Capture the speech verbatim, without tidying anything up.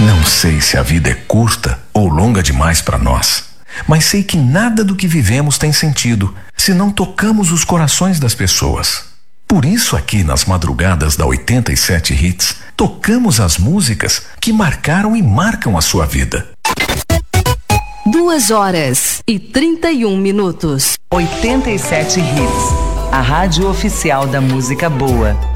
Não sei se a vida é curta ou longa demais para nós, mas sei que nada do que vivemos tem sentido se não tocamos os corações das pessoas. Por isso, aqui nas madrugadas da oitenta e sete Hits, tocamos as músicas que marcaram e marcam a sua vida. Duas horas e trinta e um minutos. oitenta e sete Hits, a rádio oficial da música boa.